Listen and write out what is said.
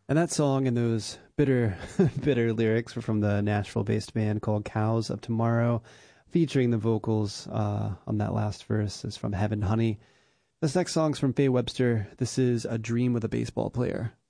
And that song and those bitter, bitter lyrics were from the Nashville-based band called Cows of Tomorrow, featuring the vocals on that last verse is from Heaven Honey. This next song's from Faye Webster. This is A Dream with a Baseball Player.